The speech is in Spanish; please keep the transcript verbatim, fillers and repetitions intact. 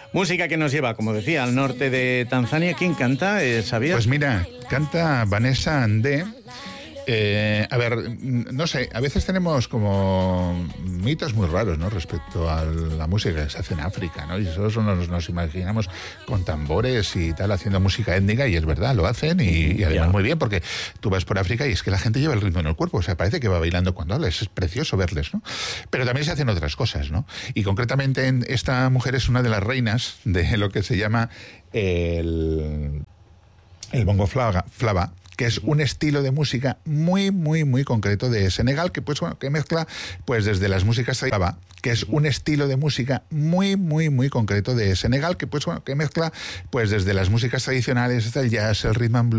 Música que nos lleva, como decía, al norte de Tanzania. ¿Quién canta, eh, Xavier? Pues mira, canta Vanessa Andé. Eh, a ver, no sé, a veces tenemos como mitos muy raros, ¿no?, respecto a la música que se hace en África, ¿no? Y solo nos, nos imaginamos con tambores y tal haciendo música étnica, y es verdad, lo hacen y, y además yeah. muy bien, porque tú vas por África y es que la gente lleva el ritmo en el cuerpo, o sea, parece que va bailando cuando habla, es precioso verles, ¿no? Pero también se hacen otras cosas, ¿no? Y concretamente en, esta mujer es una de las reinas de lo que se llama el, el bongo flava, flava que es un estilo de música muy, muy, muy concreto de Senegal, que pues bueno, que mezcla pues desde las músicas tradicionales, que es un estilo de música muy, muy, muy concreto de Senegal, que pues bueno, que mezcla pues desde las músicas tradicionales, el jazz, el rhythm and blues,